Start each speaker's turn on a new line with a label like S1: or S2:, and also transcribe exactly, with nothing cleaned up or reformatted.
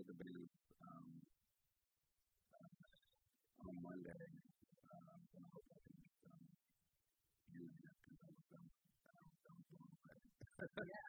S1: believe um, uh, on Monday, um, and I hope I can make some using it because I was done. I was done with one.